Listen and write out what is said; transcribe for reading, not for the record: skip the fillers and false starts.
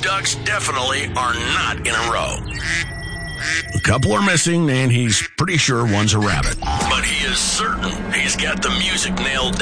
ducks definitely are not in a row. A couple are missing, and he's pretty sure one's a rabbit. But he is certain he's got the music nailed down.